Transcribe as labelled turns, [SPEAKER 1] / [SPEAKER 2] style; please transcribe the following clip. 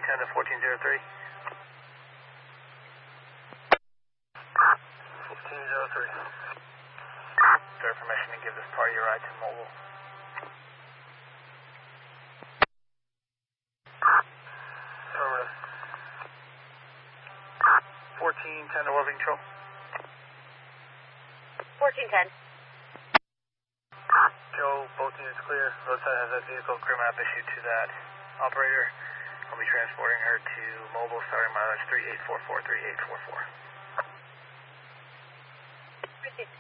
[SPEAKER 1] 10 to 1403. 1403. Sir, permission to give this party a ride to Mobile. Affirmative. 1410 to Warping Control.
[SPEAKER 2] 1410.
[SPEAKER 1] Joe, both units clear. Roadside has that vehicle. Clear map issued to that operator. I'll be transporting her to Mobile, starting mileage 3844, 3844.
[SPEAKER 2] Received.